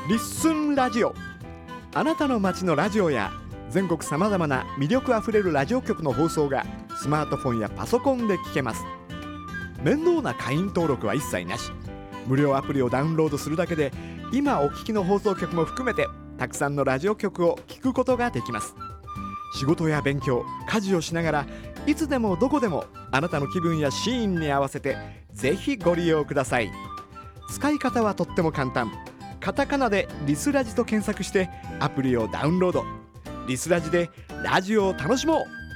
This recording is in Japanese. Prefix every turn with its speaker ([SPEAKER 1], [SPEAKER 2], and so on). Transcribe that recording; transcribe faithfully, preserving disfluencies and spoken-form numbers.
[SPEAKER 1] リッスンラジオ。あなたの街のラジオや全国さまざまな魅力あふれるラジオ局の放送がスマートフォンやパソコンで聞けます。面倒な会員登録は一切なし、無料アプリをダウンロードするだけで今お聞きの放送局も含めてたくさんのラジオ局を聞くことができます。仕事や勉強、家事をしながらいつでもどこでもあなたの気分やシーンに合わせてぜひご利用ください。使い方はとっても簡単。カタカナでリスラジと検索してアプリをダウンロード。リスラジでラジオを楽しもう。